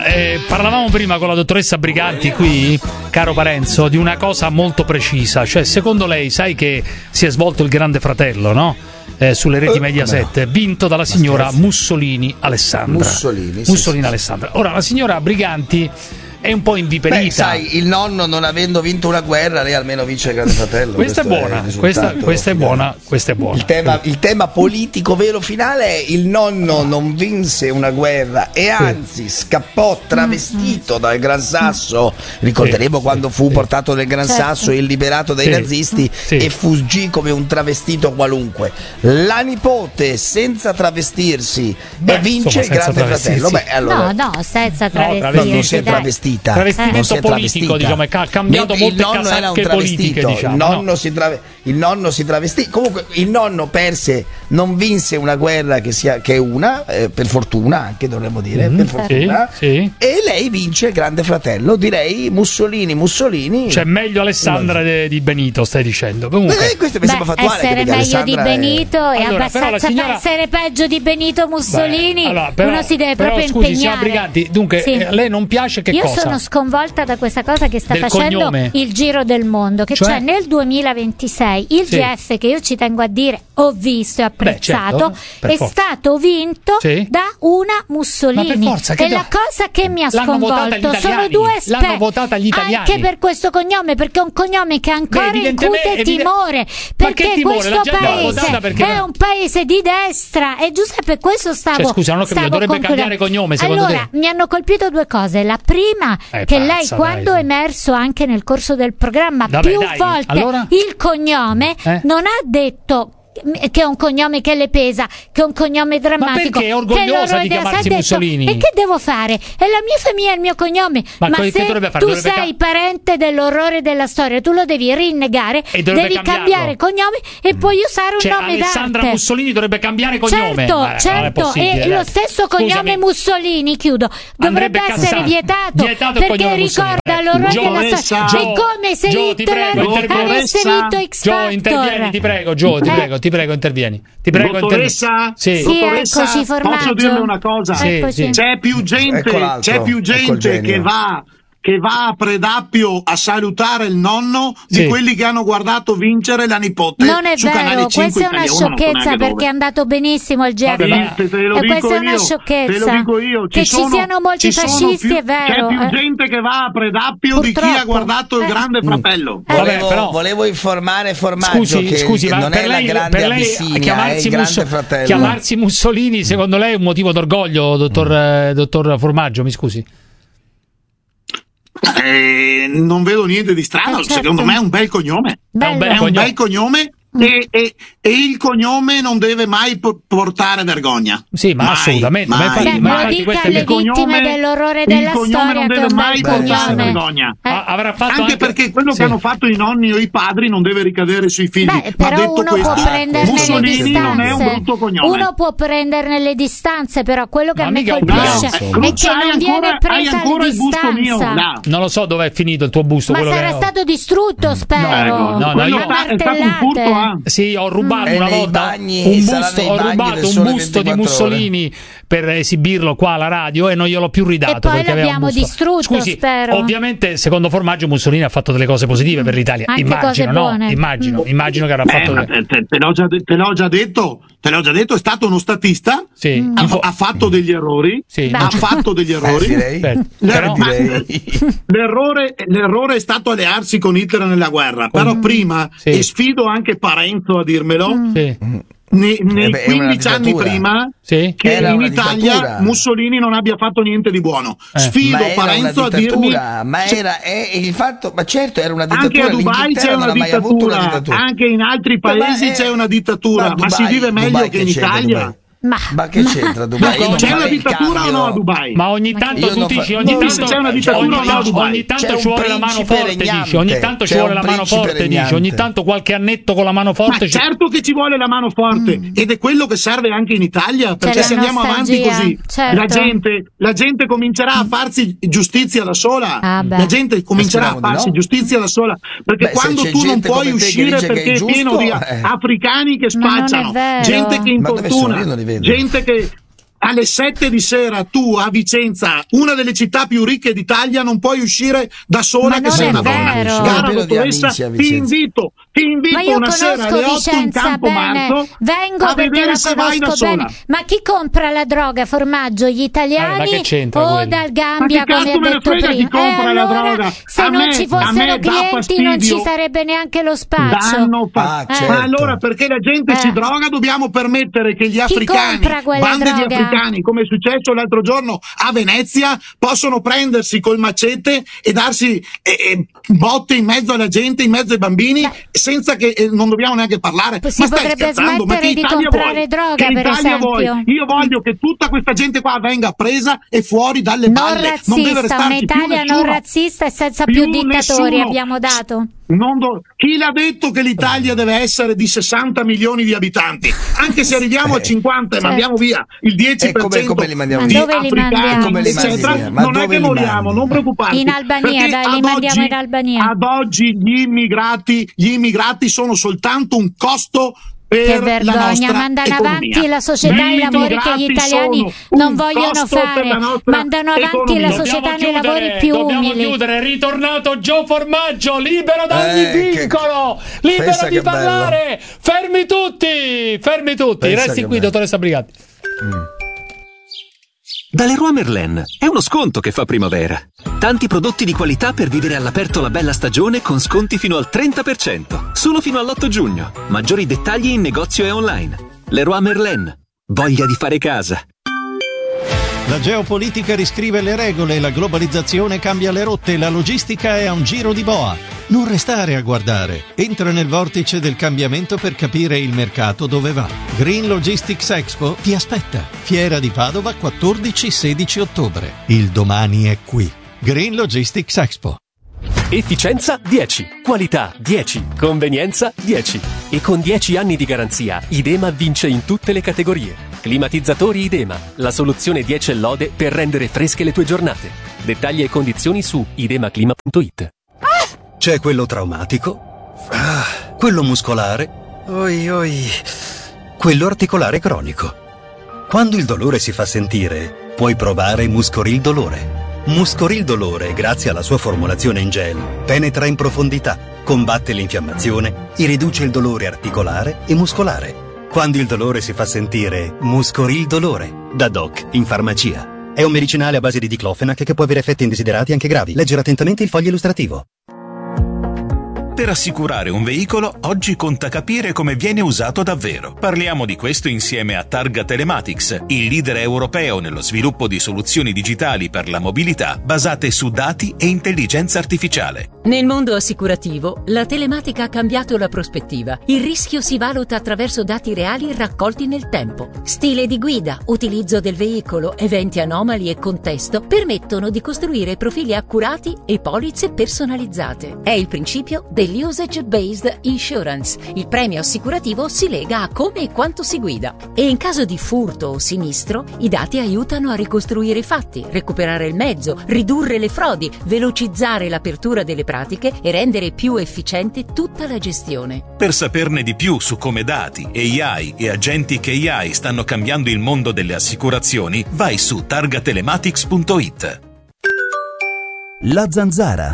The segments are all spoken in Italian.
Parlavamo prima con la dottoressa Briganti qui, caro Parenzo, di una cosa molto precisa. Cioè, secondo lei, sai che si è svolto il Grande Fratello, no? Sulle reti Mediaset, vinto dalla signora Mussolini Alessandra. Mussolini Alessandra. Ora, la signora Briganti è un po' inviperita. Beh, sai, il nonno non avendo vinto una guerra, lei almeno vince il Grande Fratello. Questa è buona, questa è buona. Il tema politico vero finale è: il nonno non vinse una guerra e anzi scappò travestito dal Gran Sasso. Ricorderemo quando fu portato nel Gran Sasso e liberato dai nazisti e fuggì come un travestito qualunque. La nipote senza travestirsi e vince il Grande Fratello. Beh, allora, no, senza travestirsi. Non si è travestita. Travestimento politico, diciamo, ha cambiato molte casacche politiche, diciamo. Il nonno si travestì. Comunque il nonno perse, non vinse una guerra che è una, per fortuna anche dovremmo dire, per fortuna. E lei vince il Grande Fratello, direi Mussolini. Cioè meglio Alessandra di Benito, stai dicendo. Comunque questo mi sembra fattuale. Essere meglio di Benito e abbastanza essere peggio di Benito Mussolini. Uno si deve proprio impegnare. Signora Briganti, dunque a lei non piace che cosa? Sono sconvolta da questa cosa che sta facendo il giro del mondo, che c'è nel 2026 il GF, che io ci tengo a dire ho visto e apprezzato, è stato vinto da una Mussolini. E la cosa che mi ha sconvolto sono due aspetti. L'hanno votata gli italiani anche per questo cognome, perché è un cognome che ancora incute timore, perché questo paese è un paese di destra. E Giuseppe, questo scusa, non ho capito, dovrebbe cambiare cognome secondo te? Allora, mi hanno colpito due cose. La prima, che lei, quando è emerso anche nel corso del programma più volte il cognome, non ha detto che è un cognome che le pesa, che è un cognome drammatico. Ma perché è orgogliosa di chiamarsi Mussolini? E che devo fare? È la mia famiglia, è il mio cognome. Ma se tu sei parente dell'orrore della storia, tu lo devi rinnegare, devi cambiare cognome e puoi usare un nome d'arte. Alessandra Mussolini dovrebbe cambiare cognome. Certo, e lo stesso cognome Mussolini, dovrebbe essere vietato perché ricorda l'orrore della storia. È come se Hitler avesse vinto X Factor. Intervieni, ti prego, ti prego, intervieni. Dottoressa? Sì, eccoci, posso dirle una cosa? C'è più gente che va a Predappio a salutare il nonno di quelli che hanno guardato vincere la nipote. Non è su vero, Canale 5 questa è una sciocchezza, perché è andato benissimo il GF. E questa è una sciocchezza. Te lo dico io. Ci siano molti fascisti, è vero. C'è più gente che va a Predappio di chi ha guardato il Grande Fratello. Volevo informare Formaggio scusi, che ma non è la grande Abissinia, è il Grande Fratello. Chiamarsi Mussolini, secondo lei è un motivo d'orgoglio, dottor Formaggio, mi scusi? Non vedo niente di strano, secondo me è un bel cognome. È un bel cognome. E il cognome non deve mai portare vergogna. Sì, ma assolutamente. Lo dica alle vittime dell'orrore della storia. Il cognome non deve mai portare vergogna. Anche perché quello che hanno fatto i nonni o i padri non deve ricadere sui figli. Però detto uno questo, può prenderne le distanze. Non è un brutto cognome. Uno può prenderne le distanze, però quello che a me colpisce è che non viene presa le distanza. Non lo so dove è finito il tuo busto. Ma sarà stato distrutto, spero. È stato un furto. Sì, ho rubato una volta un busto di Mussolini per esibirlo qua alla radio e non gliel'ho più ridato. E poi l'abbiamo distrutto. Scusi, spero. Ovviamente, secondo Formaggio, Mussolini ha fatto delle cose positive per l'Italia. Anche Immagino che avrà fatto. Te l'ho già detto, è stato uno statista. Sì. Ha fatto degli errori. Sì. Ha fatto degli errori. L'errore è stato allearsi con Hitler nella guerra. Però prima, e sfido anche Parenzo a dirmelo, nei 15 anni prima che in Italia Mussolini non abbia fatto niente di buono. Sfido Parenzo a dirmi ma certo era una dittatura. Anche a Dubai c'è una dittatura, anche in altri paesi c'è una dittatura, ma si vive meglio che in Italia. Ma che c'entra Dubai? C'è una dittatura o no a Dubai? Ma ogni tanto tu dici, ogni tanto c'è una dittatura o no a Dubai? Ogni tanto ci vuole la mano forte, dici. Ogni tanto ci vuole la mano forte, dici. Ogni tanto qualche annetto con la mano forte. Ma certo che ci vuole la mano forte, ed è quello che serve anche in Italia, perché se andiamo avanti così, la gente comincerà a farsi giustizia da sola. La gente comincerà a farsi giustizia da sola, perché quando tu non puoi uscire perché è pieno di africani che spacciano, gente che infortuna, gente che alle 7 di sera tu a Vicenza, una delle città più ricche d'Italia, non puoi uscire da sola, che sei una donna. Cara dottoressa, ti invito una sera alle 8 in Campomarzo, vengo a perché vedere la se vai da conosco sola. bene. Ma chi compra la droga, formaggio, gli italiani o dal Gambia, come ha detto prima? Chi compra la droga? Se non ci fossero clienti non ci sarebbe neanche lo spaccio. Certo. Ma allora perché la gente si droga dobbiamo permettere che gli africani, bande di africani, come è successo l'altro giorno a Venezia, possono prendersi col macete e darsi botte in mezzo alla gente, in mezzo ai bambini, senza che non dobbiamo neanche parlare. Si potrebbe smettere di comprare droga, per esempio. Io voglio che tutta questa gente qua venga presa e fuori dalle balle. Non deve restarci un'Italia non razzista e senza più dittatori, abbiamo dato. Chi l'ha detto che l'Italia deve essere di 60 milioni di abitanti? Anche se arriviamo a 50 e mandiamo via il 10% come li mandiamo di via? africani, eccetera, non è che moriamo, non preoccuparti. In Albania, li mandiamo in Albania. Ad oggi gli immigrati sono soltanto un costo. Che vergogna, mandano avanti la società e i lavori che gli italiani non vogliono fare, mandano avanti la società e i lavori più umili. Dobbiamo chiudere, è ritornato Gio Formaggio, libero da ogni vincolo, libero di parlare, fermi tutti, resti qui, dottoressa Briganti. Da Leroy Merlin è uno sconto che fa primavera. Tanti prodotti di qualità per vivere all'aperto la bella stagione con sconti fino al 30%. Solo fino all'8 giugno. Maggiori dettagli in negozio e online. Leroy Merlin. Voglia di fare casa. La geopolitica riscrive le regole, la globalizzazione cambia le rotte, la logistica è a un giro di boa. Non restare a guardare. Entra nel vortice del cambiamento per capire il mercato dove va. Green Logistics Expo ti aspetta. Fiera di Padova 14-16 ottobre. Il domani è qui. Green Logistics Expo. Efficienza 10, qualità 10, convenienza 10. E con 10 anni di garanzia, Idema vince in tutte le categorie. Climatizzatori Idema, la soluzione 10 lode per rendere fresche le tue giornate. Dettagli e condizioni su idemaclima.it. C'è quello traumatico, quello muscolare, quello articolare cronico. Quando il dolore si fa sentire, puoi provare Muscoril Dolore. Muscoril Dolore, grazie alla sua formulazione in gel, penetra in profondità, combatte l'infiammazione e riduce il dolore articolare e muscolare. Quando il dolore si fa sentire, Muscoril Dolore, da Doc in farmacia. È un medicinale a base di diclofenac che può avere effetti indesiderati anche gravi. Leggere attentamente il foglio illustrativo. Per assicurare un veicolo, oggi conta capire come viene usato davvero. Parliamo di questo insieme a Targa Telematics, il leader europeo nello sviluppo di soluzioni digitali per la mobilità basate su dati e intelligenza artificiale. Nel mondo assicurativo, la telematica ha cambiato la prospettiva. Il rischio si valuta attraverso dati reali raccolti nel tempo. Stile di guida, utilizzo del veicolo, eventi anomali e contesto permettono di costruire profili accurati e polizze personalizzate. È il principio dell'usage-based insurance. Il premio assicurativo si lega a come e quanto si guida. E in caso di furto o sinistro, i dati aiutano a ricostruire i fatti, recuperare il mezzo, ridurre le frodi, velocizzare l'apertura delle pratiche e rendere più efficiente tutta la gestione. Per saperne di più su come dati, AI e agenti AI stanno cambiando il mondo delle assicurazioni, vai su targatelematics.it. La Zanzara.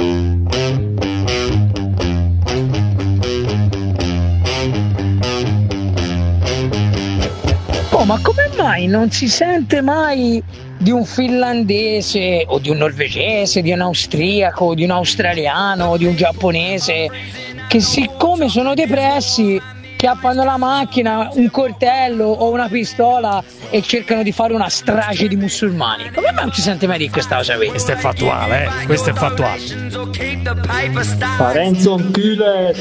Oh, ma come mai non si sente mai di un finlandese o di un norvegese, di un austriaco, di un australiano, di un giapponese che, siccome sono depressi, chiappano la macchina, un coltello o una pistola e cercano di fare una strage di musulmani? Come mai non si sente mai di questa cosa qui? Questo è fattuale, questo è fattuale. Parenzo Kühler.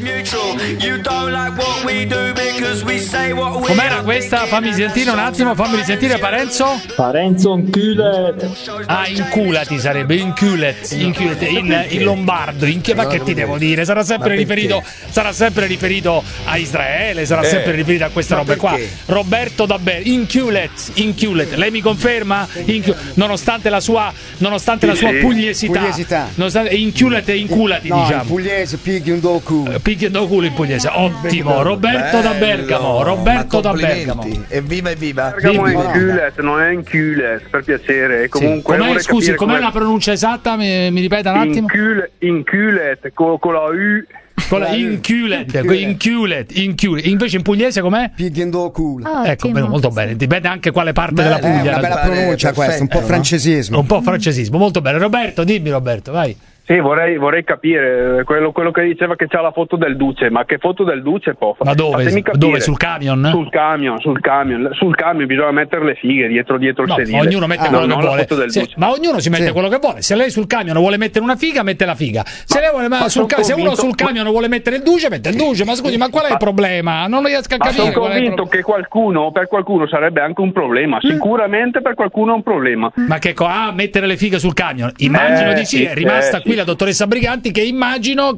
Com'era questa? Fammi sentire un attimo, fammi risentire Parenzo. Parenzo Kühler. Ah, inculati sarebbe, inculet, in lombardo, ma che ti devo dire? Sarà sempre riferito a Israele, sarà sempre riferito a queste robe qua. Roberto Dabber, inculet. Lei mi conferma? Nonostante la sua pugliesità. Nonostante culet e inculati, diciamo. In pugliese picchio do culo. Picchio do culo in pugliese. Ottimo, Roberto da Bergamo. Roberto da Bergamo. Evviva, evviva. Bergamo è inculet, non è inculet, per piacere. Comunque, scusi, com'è la pronuncia esatta? Mi ripeta un attimo? Inculet, con la U. Con la inculet. Invece in pugliese com'è? Picchiando culo. Ecco, molto bene. Dipende anche quale parte della Puglia. È una bella pronuncia questa, un po' francesismo. Un po' francesismo, molto bene. Roberto, dimmi Roberto, vai. Sì, vorrei capire quello che diceva che c'ha la foto del Duce, ma che foto del Duce può fare? Ma dove? Sul camion? Sul camion bisogna mettere le fighe dietro il sedile. Ognuno mette quello che vuole. Ma ognuno si mette quello che vuole. Se lei sul camion vuole mettere una figa, mette la figa. Se uno sul camion vuole mettere il Duce, mette il Duce. Ma scusi, ma qual è il problema? Non riesco a capire. Sono convinto che per qualcuno sarebbe anche un problema. Sicuramente per qualcuno è un problema. Ma che mettere le fighe sul camion? Immagino di sì, è rimasta qui la dottoressa Briganti che immagino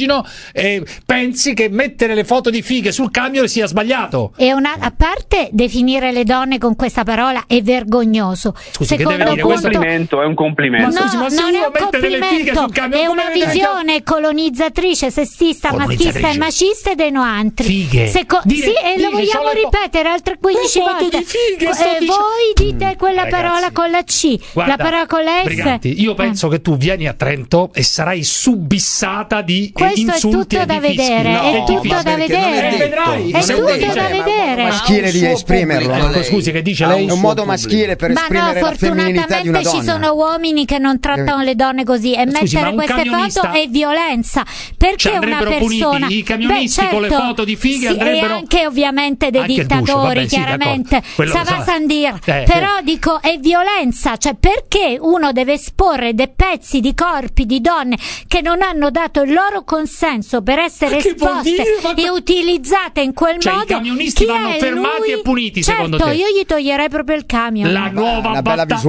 pensi che mettere le foto di fighe sul camion sia sbagliato. E a parte definire le donne con questa parola è vergognoso. Scusi, che deve dire questo? È un complimento. No, non è un complimento, è una visione colonizzatrice, sessista, maschista e macista ed enoantri. Fighe. Sì, e lo vogliamo ripetere altre 15 volte. Voi dite quella parola con la C, la parola con la S. Briganti, io penso che tu vieni a Trento e sarai subissata di insulti è tutto da vedere, è tutto da vedere. È tutto da vedere. Maschile di esprimerlo. Scusi, che dice lei? È un modo maschile per esprimere la femminilità di una donna. Fortunatamente ci sono uomini che non trattano le donne così e mettere queste foto è violenza, perché una persona i camionisti con le foto di fighe andrebbero e anche ovviamente dei dittatori, chiaramente ça va sans dire, però dico è violenza, cioè perché uno deve esporre dei pezzi di corpi di donne che non hanno dato il loro consenso per essere esposte e utilizzate in quel modo. I camionisti vanno fermati e puniti, secondo te? Io gli toglierei proprio il camion. La nuova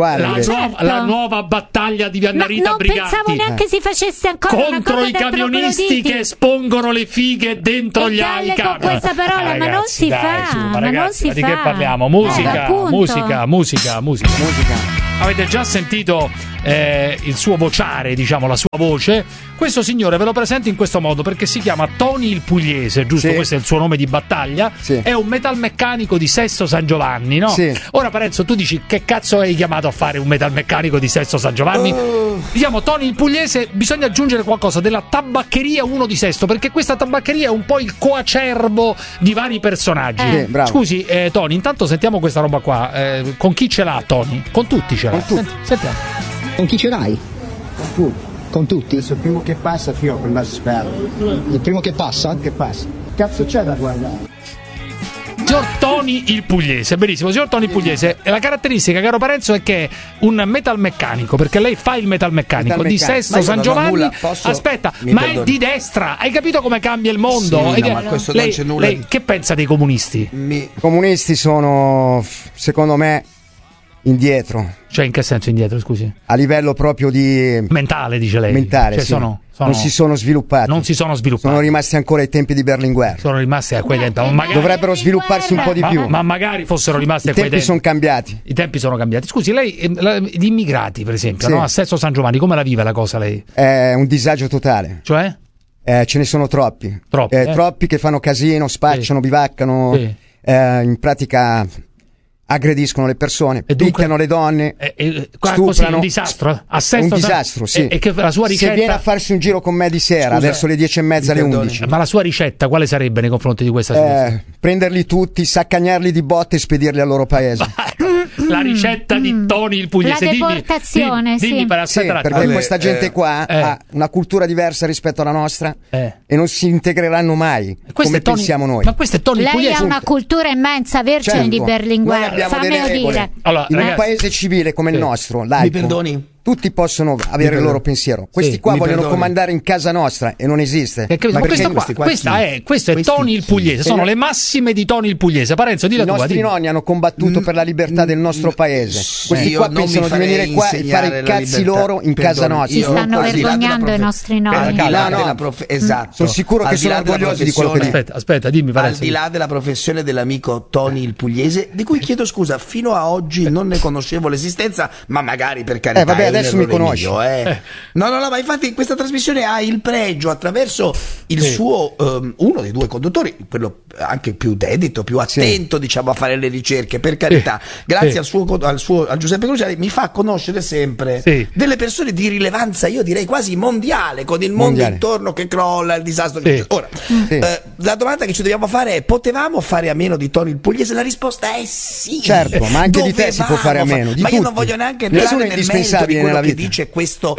battaglia di Annarita Briganti. Non pensavo neanche si facesse ancora contro i camionisti che espongono le fighe dentro gli camion. Con questa parola, ma non si fa. Ma non si fa. Di che parliamo? Musica. Avete già sentito il suo vociare, diciamo, la sua voce. Questo signore ve lo presento in questo modo perché si chiama Tony il Pugliese, giusto? Sì. Questo è il suo nome di battaglia. Sì. È un metalmeccanico di Sesto San Giovanni, no? Sì. Ora Parenzo, tu dici che cazzo hai chiamato a fare un metalmeccanico di Sesto San Giovanni? Diciamo Tony il Pugliese, bisogna aggiungere qualcosa della tabaccheria 1 di Sesto, perché questa tabaccheria è un po' il coacervo di vari personaggi. Scusi, Tony, intanto sentiamo questa roba qua. Con chi ce l'ha Tony? Con tutti ce l'ha. Sentiamo. Con chi ce l'hai? Con tutti? Adesso il primo che passa fino con la spero. Il primo che passa? Che passa? Cazzo c'è da guardare? Signor Tony il Pugliese, benissimo, signor Tony il Pugliese. E la caratteristica, caro Parenzo, è che è un metalmeccanico, perché lei fa il metalmeccanico di Sesto San Giovanni. Aspetta, ma è di destra, hai capito come cambia il mondo? Sì, ma questo non c'è nulla. Lei che pensa dei comunisti? I comunisti sono, secondo me, indietro. Cioè, in che senso indietro, scusi? A livello proprio di mentale, dice lei. Mentale, cioè, sì. Non si sono sviluppati. Sono rimasti ancora ai tempi di Berlinguer. Sono rimasti a quei tempi. Dovrebbero svilupparsi un po' di più. Ma magari fossero rimasti a quei tempi. I tempi sono cambiati. I tempi sono cambiati. Scusi, lei, gli immigrati, per esempio, no? A Sesto San Giovanni, come la vive la cosa lei? È un disagio totale. Cioè? Ce ne sono troppi. Troppi che fanno casino, spacciano, bivaccano. In pratica aggrediscono le persone, picchiano le donne, stuprano. Un disastro? A Sesto un disastro, sì. E che la sua ricetta... Se viene a farsi un giro con me di sera, verso le 10:30, alle 11. Ma la sua ricetta quale sarebbe nei confronti di questa situazione? Prenderli tutti, saccagnarli di botte e spedirli al loro paese. La ricetta di Tony il Pugliese. La deportazione, dimmi perché questa gente qua ha una cultura diversa rispetto alla nostra e non si integreranno mai come pensiamo noi. Ma questo è Tony il Pugliese. Lei ha una cultura immensa, vergine di Berlinguer. Fammelo dire. Allora, in un paese civile come il nostro, laico, mi perdoni? Tutti possono avere il loro pensiero. Questi qua vogliono comandare in casa nostra e non esiste. Questo è Tony il Pugliese, sono le massime di Tony il Pugliese. Parenzo, i nostri nonni hanno combattuto per la libertà del nostro paese. Questi qua pensano di venire qua e fare i cazzi loro in casa nostra. Si stanno vergognando i nostri nonni. Esatto. Sono sicuro che sono orgogliosi di quello che dicono. Aspetta, dimmi Parenzo. Al di là della professione dell'amico Tony il Pugliese, di cui chiedo scusa, fino a oggi non ne conoscevo l'esistenza, ma magari per carità adesso mi conosci. No, ma infatti questa trasmissione ha il pregio attraverso il suo uno dei due conduttori, quello anche più dedito, più attento, diciamo, a fare le ricerche, per carità, grazie a Giuseppe Cruciani, mi fa conoscere sempre delle persone di rilevanza, io direi quasi mondiale, con il mondo intorno che crolla, il disastro. Ora, la domanda che ci dobbiamo fare è: potevamo fare a meno di Tony il Pugliese? La risposta è sì. Certo, ma anche di te si può fare a meno. Ma io non voglio neanche entrare nel merito di quello che dice questo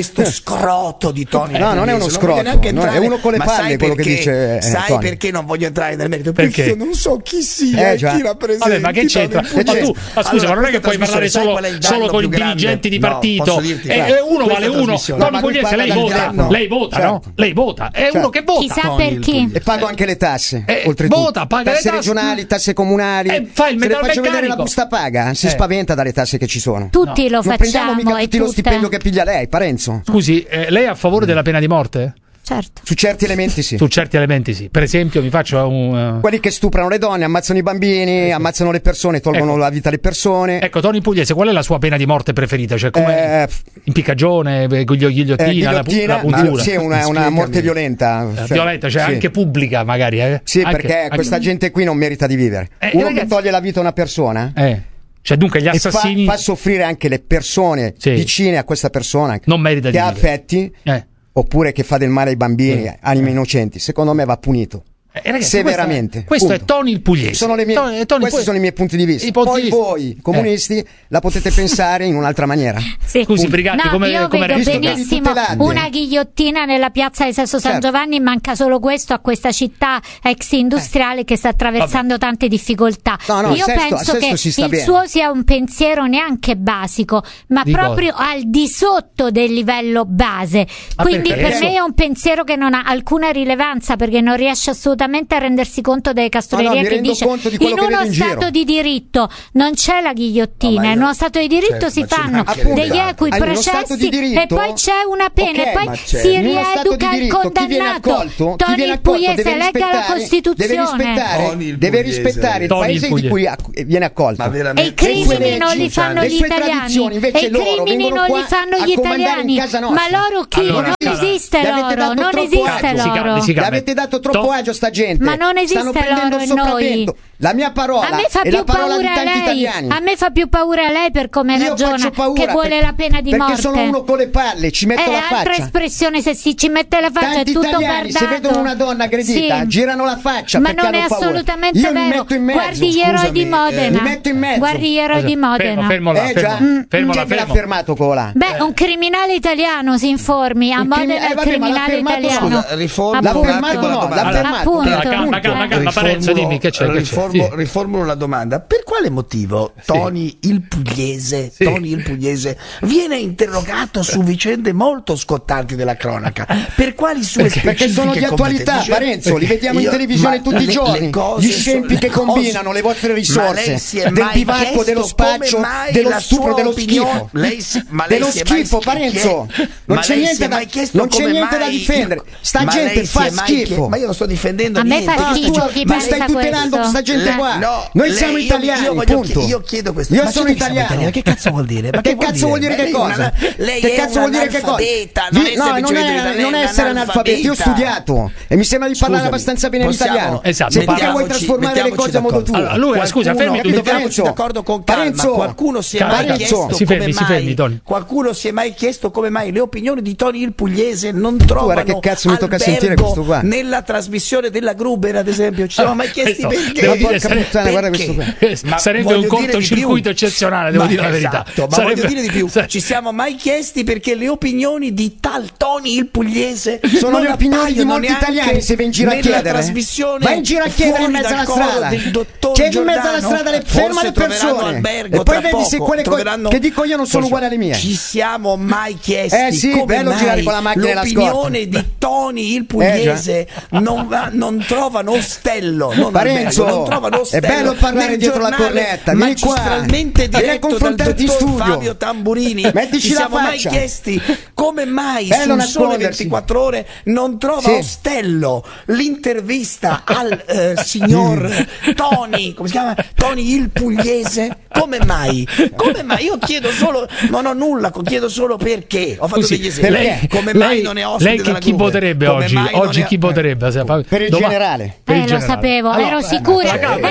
scroto di Tony. No, non è uno scroto, è uno con le palle quello che dice. Sai perché non voglio entrare nel merito? Perché io non so chi sia, chi rappresenta. Vabbè, ma che c'entra? Scusa, ma non è che puoi parlare solo con i dirigenti di partito. Uno vale uno. Tony Pugliese lei vota, no? Lei vota, è uno che vota. Chissà perché. E pago anche le tasse. Oltretutto. Vota, paga tasse regionali, tasse comunali. Fa il se le faccio meccanico. vedere la busta paga, si spaventa dalle tasse che ci sono. Tutti lo facciamo. Non prendiamo mica tutti lo stipendio che piglia lei, Parenzo. Scusi, lei è a favore della pena di morte? Certo. Su certi elementi sì. Su certi elementi sì. Per esempio, mi faccio un quelli che stuprano le donne, ammazzano i bambini, ammazzano le persone, tolgono la vita alle persone. Ecco, Tony Pugliese, qual è la sua pena di morte preferita? Cioè, come impiccagione, ghigliottina, la puntura? Sì, una morte violenta. Violenta, cioè anche pubblica, magari. Sì, perché questa gente qui non merita di vivere. Uno che toglie la vita a una persona. Cioè, dunque, gli assassini fa soffrire anche le persone vicine a questa persona, non merita che di ha affetti. Oppure che fa del male ai bambini, anime innocenti, secondo me va punito. Ragazzi, severamente. Questo è Tony il Pugliese. Questi sono i miei punti di vista. Poi voi, comunisti, la potete pensare in un'altra maniera. Scusi, Briganti, io vedo benissimo una ghigliottina nella piazza di Sesto San Giovanni, manca solo questo a questa città ex industriale che sta attraversando tante difficoltà. Io penso che il suo sia un pensiero neanche basico, ma proprio al di sotto del livello base. Quindi per me è un pensiero che non ha alcuna rilevanza, perché non riesce assolutamente a rendersi conto delle castronerie che dice in uno stato di diritto non c'è la ghigliottina, in uno stato di diritto si fanno degli equi processi e poi c'è una pena e poi si rieduca il condannato. Tony il Pugliese legga la Costituzione, deve rispettare il paese di cui viene accolto, e i crimini non li fanno gli italiani, e i crimini non li fanno gli italiani, ma loro chi? Non esiste l'oro, non esiste l'oro, gli avete dato troppo agio a sta gente. Ma non esiste l'oro in noi. La mia parola è la parola di tanti italiani. A me fa più paura lei per come ragiona, che vuole la pena di morte. Perché sono uno con le palle, ci metto la faccia. È altra espressione, se si ci mette la faccia tanti è tutto italiani, guardato. se vedono una donna aggredita, girano la faccia, ma perché non è hanno paura. assolutamente Io vero. mi metto in mezzo, Guardi gli eroi di Modena. Mi metto in mezzo. Guardi gli eroi di Modena. Fermola. Chi l'ha fermato Cola? Un criminale italiano, si informi. A Modena è il criminale italiano. Ma Parenzo, dimmi che c'è. Riformulo la domanda: per quale motivo Tony il Pugliese viene interrogato su vicende molto scottanti della cronaca? Per quali sue specifiche perché sono di attualità, Parenzo, li vediamo in televisione tutti i giorni, gli scempi che combinano le vostre risorse del bivacco, dello spaccio, dello stupro, dello schifo, dello schifo, Parenzo. Non c'è niente da difendere, sta gente fa schifo. Ma io non sto difendendo niente. A me fa schifo chi pensa stai tutelando questa gente qua. Noi siamo italiani, punto. Io chiedo questo. Io sono italiano. Che cazzo vuol dire? Ma che cazzo vuol dire che cosa? Che cazzo vuol dire che cosa? No, non è essere analfabeti. Io ho studiato e mi sembra di parlare abbastanza bene l'italiano. Esatto. Perché vuoi trasformare le cose a modo tuo? Allora, scusa, mettiamoci d'accordo con calma. Qualcuno si è mai chiesto qualcuno si è mai chiesto come mai le opinioni di Tony il Pugliese non trovano che cazzo mi tocca sentire questo qua nella trasmissione della Gruber, ad esempio? Ci siamo mai chiesti perché? Guarda questo qua. Sarebbe un cortocircuito eccezionale, devo dire la verità. Ma voglio dire di più, ci siamo mai chiesti perché le opinioni di tal Tony il Pugliese sono le opinioni di molti italiani? Se vai in giro a chiedere, vai in giro a chiedere in mezzo alla strada, chiedi in mezzo alla strada, ferma le persone e poi vedi se quelle che dico io non sono uguali alle mie. Ci siamo mai chiesti come bello girare con la macchina l'opinione di Tony il Pugliese non non trovano ostello. Parenzo, non trovano ostello. È bello parlare dietro la cornetta. Magistralmente diretto dal dottor Fabio Tamburini. Mettici ci la siamo faccia. mai chiesti come mai bello su Sole 24 Ore non trova ostello. L'intervista al signor Tony, come si chiama? Tony il Pugliese. Come mai? Io chiedo solo, non ho nulla, chiedo solo perché. Ho fatto degli esempi. Come mai non è ospite? Lei chi voterebbe oggi? Oggi chi voterebbe? Per il generale. Lo sapevo, ero sicura.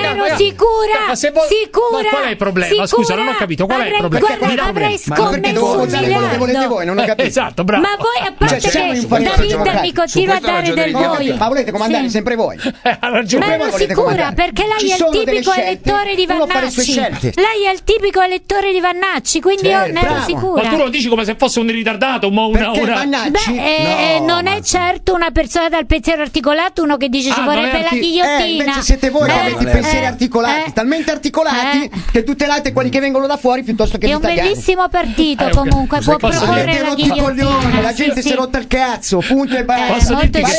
Sicura. Ma qual è il problema? Scusa, non ho capito. Qual è il problema? Avrei scommesso un miliardo. Volete voi, non ho capito. Esatto, bravo. Ma voi, a parte che David mi continua a dare del voi. Ma volete comandare sempre voi? Ma ero sicura, perché lei è il tipico elettore di Vannacci. Lei è il tipico elettore di Vannacci, quindi io ne ero sicura. Ma tu lo dici come se fosse un ritardato, Vannacci? Non è certo una persona dal pensiero articolato, uno che dice ci vorrebbe la ghigliottina. Invece siete voi che avete i pensieri articolati, talmente articolati che tutelate quelli che vengono da fuori piuttosto che gli italiani. È un bellissimo partito comunque, può proporre la ghigliottina. La gente si è rotta il cazzo, punto e basta.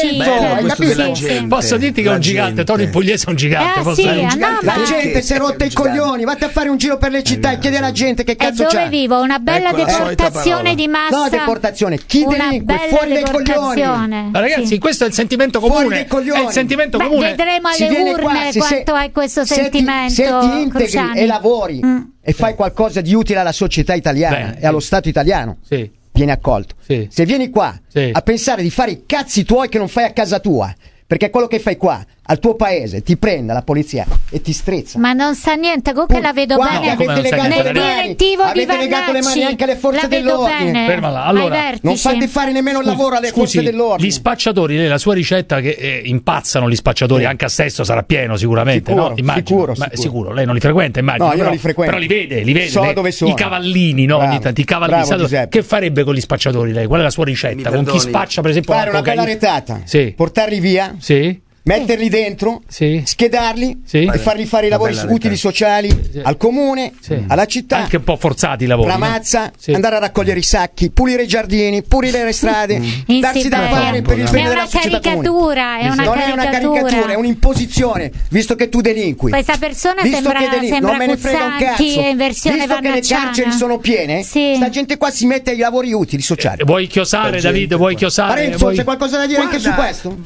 Posso dirti che è un gigante, Tony Pugliese è un gigante. La gente si è rotta i coglioni, vatti a fare un giro per le città e chiedi alla gente che cazzo c'è. Dove vivo? Una bella deportazione di massa. No, deportazione, chi delinque fuori dai coglioni. Ma ragazzi, questo è il sentimento comune. È il sentimento comune. Vedremo alle urne quanto hai questo sentimento. Se ti integri e lavori e fai qualcosa di utile alla società italiana e allo Stato italiano, vieni accolto. Se vieni qua a pensare di fare i cazzi tuoi che non fai a casa tua, perché quello che fai qua al tuo paese ti prende la polizia e ti strizza. Ma non sa niente, comunque la vedo bene. Nel direttivo di avete legato le mani anche alle forze dell'ordine. Fermala. Allora, non fate fare nemmeno il lavoro alle forze dell'ordine. Gli spacciatori, lei la sua ricetta che impazzano gli spacciatori, anche a Sesto sarà pieno sicuramente, sicuro, no? Immagino. Sicuro. Lei non li frequenta, immagino. No, io non li frequento. Però li vede. So dove sono. I cavallini, no? Bravo, I cavallini. Che farebbe con gli spacciatori lei? Qual è la sua ricetta? Con chi spaccia per esempio fare una bella retata. Portarli via. Metterli dentro, schedarli e fargli fare i lavori utili sociali al comune, alla città, anche un po' forzati i lavori, Ramazza, andare a raccogliere i sacchi, pulire i giardini, pulire le strade, darsi da fare per il bene della società comune. Non è una caricatura, è un'imposizione, visto che tu delinqui. Questa persona sembra non me ne frega un cazzo. In versione visto che le carceri sono piene, sta gente qua si mette ai lavori utili sociali. Vuoi chiosare, David? Vuoi chiosare? Parenzo, c'è qualcosa da dire anche su questo?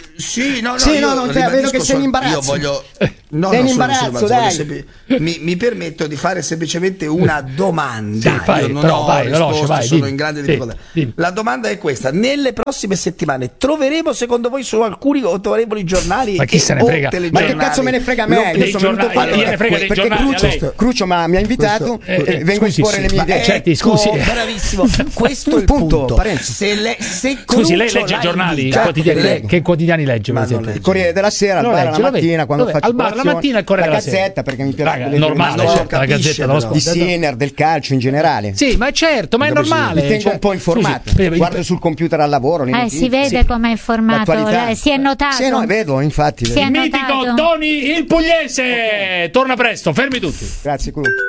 Vedo che sei in imbarazzo. Io voglio sei in imbarazzo, dai. Mi permetto di fare semplicemente una domanda. Io non ho risposte, sono in grande difficoltà. La domanda è questa: nelle prossime settimane troveremo secondo voi su alcuni autorevoli giornali? Ma chi se ne frega? Ma che cazzo me ne frega a me? Io sono venuto qua perché Crucio mi ha invitato e vengo a esporre le mie idee. Scusi, bravissimo. Questo è il punto. Scusi, lei legge i giornali? Che quotidiani legge, per esempio? Il Corriere della Sera, al bar la mattina, quando faccio al bar la mattina il Corriere della Sera. La Gazzetta, perché mi piace normale, la Gazzetta dello Sport. Di Sinner, del calcio in generale. Sì, ma certo, ma è normale. Mi tengo un po' informato. Guardo sul computer al lavoro. Si vede come è informato. Si è notato. Sì, no, vedo, infatti. Il mitico Tony il Pugliese torna presto, fermi tutti. Grazie,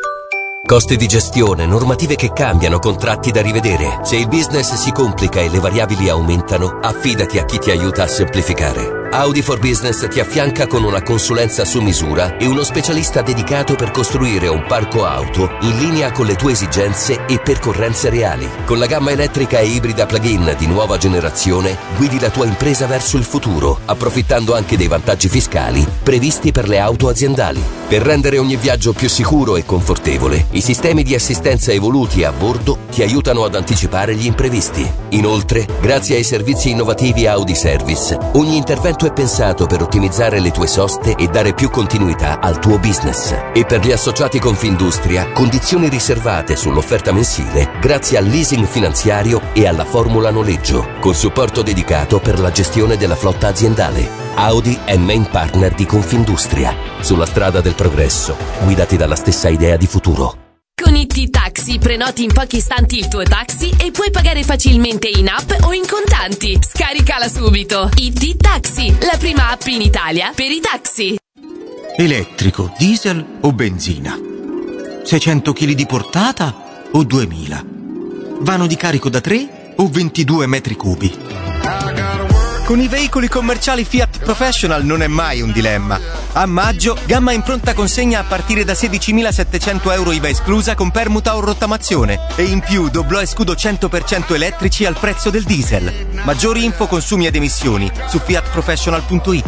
Costi di gestione, normative che cambiano, contratti da rivedere. Se il business si complica e le variabili aumentano, affidati a chi ti aiuta a semplificare. Audi for Business ti affianca con una consulenza su misura e uno specialista dedicato per costruire un parco auto in linea con le tue esigenze e percorrenze reali. Con la gamma elettrica e ibrida plug-in di nuova generazione, guidi la tua impresa verso il futuro, approfittando anche dei vantaggi fiscali previsti per le auto aziendali. Per rendere ogni viaggio più sicuro e confortevole, i sistemi di assistenza evoluti a bordo ti aiutano ad anticipare gli imprevisti. Inoltre, grazie ai servizi innovativi Audi Service, ogni intervento è pensato per ottimizzare le tue soste e dare più continuità al tuo business. E per gli associati Confindustria, condizioni riservate sull'offerta mensile grazie al leasing finanziario e alla formula noleggio, con supporto dedicato per la gestione della flotta aziendale. Audi è main partner di Confindustria. Sulla strada del progresso, guidati dalla stessa idea di futuro. Con IT Taxi prenoti in pochi istanti il tuo taxi e puoi pagare facilmente in app o in contanti. Scaricala subito. IT Taxi, la prima app in Italia per i taxi. Elettrico, diesel o benzina? 600 kg di portata o 2000? Vano di carico da 3 o 22 metri cubi? Con i veicoli commerciali Fiat Professional non è mai un dilemma. A maggio, gamma in pronta consegna a partire da 16.700 euro IVA esclusa con permuta o rottamazione. E in più doblò e scudo 100% elettrici al prezzo del diesel. Maggiori info, consumi ed emissioni su fiatprofessional.it.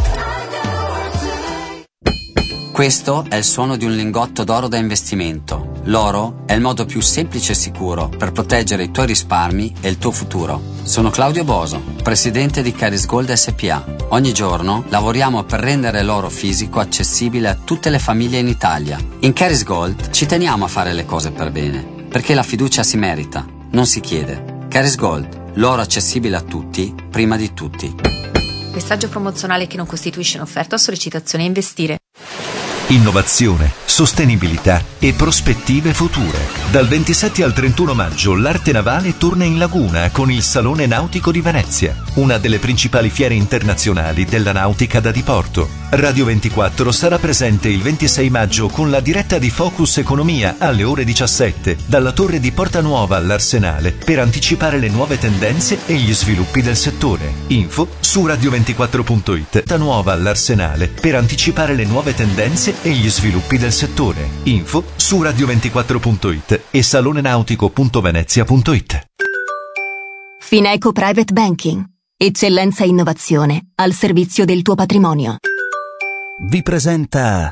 Questo è il suono di un lingotto d'oro da investimento. L'oro è il modo più semplice e sicuro per proteggere i tuoi risparmi e il tuo futuro. Sono Claudio Boso, presidente di Caris Gold SPA. Ogni giorno lavoriamo per rendere l'oro fisico accessibile a tutte le famiglie in Italia. In Caris Gold ci teniamo a fare le cose per bene, perché la fiducia si merita, non si chiede. Caris Gold, l'oro accessibile a tutti, prima di tutti. Messaggio promozionale che non costituisce un'offerta o sollecitazione a investire. Innovazione, sostenibilità e prospettive future. Dal 27 al 31 maggio l'arte navale torna in laguna con il Salone Nautico di Venezia, una delle principali fiere internazionali della nautica da diporto. Radio 24 sarà presente il 26 maggio con la diretta di Focus Economia alle ore 17 dalla torre di Porta Nuova all'Arsenale per anticipare le nuove tendenze e gli sviluppi del settore. Info su radio24.it. Porta Nuova all'Arsenale per anticipare le nuove tendenze e gli sviluppi del settore. Info su radio24.it e salonenautico.venezia.it. Fineco Private Banking. Eccellenza e innovazione al servizio del tuo patrimonio. Vi presenta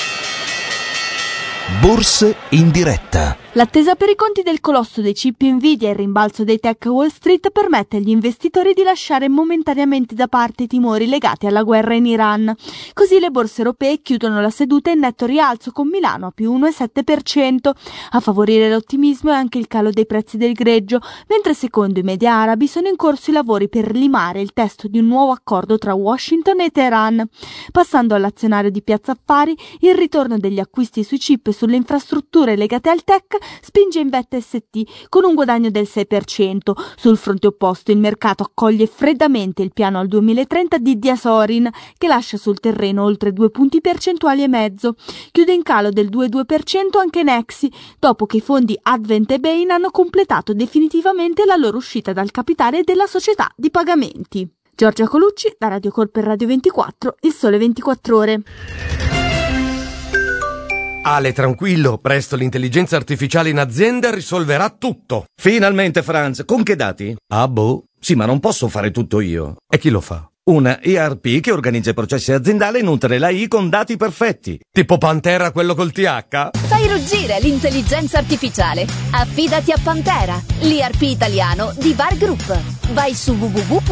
Borse in diretta. L'attesa per i conti del colosso dei chip Nvidia e il rimbalzo dei tech Wall Street permette agli investitori di lasciare momentaneamente da parte i timori legati alla guerra in Iran. Così le borse europee chiudono la seduta in netto rialzo con Milano a più 1,7%. A favorire l'ottimismo è anche il calo dei prezzi del greggio, mentre secondo i media arabi sono in corso i lavori per limare il testo di un nuovo accordo tra Washington e Teheran. Passando all'azionario di Piazza Affari, il ritorno degli acquisti sui chip e sulle infrastrutture legate al tech spinge Invetta ST con un guadagno del 6%. Sul fronte opposto il mercato accoglie freddamente il piano al 2030 di Diasorin, che lascia sul terreno oltre 2 punti percentuali e mezzo. Chiude in calo del 2,2% anche Nexi, dopo che i fondi Advent e Bain hanno completato definitivamente la loro uscita dal capitale della società di pagamenti. Giorgia Colucci, da Radio Call per Radio 24, Il Sole 24 Ore. Ale, tranquillo, presto l'intelligenza artificiale in azienda risolverà tutto. Finalmente, Franz, con che dati? Ah, boh. Sì, ma non posso fare tutto io. E chi lo fa? Una ERP che organizza i processi aziendali e nutre l'AI con dati perfetti. Tipo Pantera, quello col TH? Fai ruggire l'intelligenza artificiale. Affidati a Pantera, l'ERP italiano di VAR Group. Vai su www.